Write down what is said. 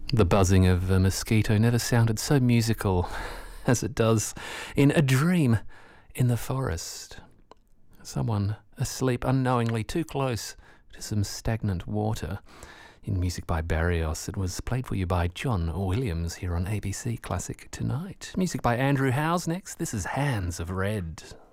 The buzzing of a mosquito never sounded so musical as it does in A Dream in the Forest. Someone asleep unknowingly too close to some stagnant water. In music by Barrios, it was played for you by John Williams here on ABC Classic Tonight. Music by Andrew Howes next. This is Hands of Red.